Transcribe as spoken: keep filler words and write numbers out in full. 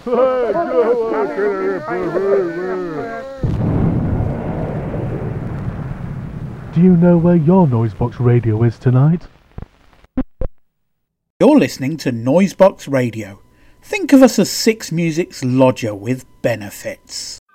Do you know where your Noisebox radio is tonight? You're listening to Noisebox Radio. Think of us as Six Music's lodger with benefits.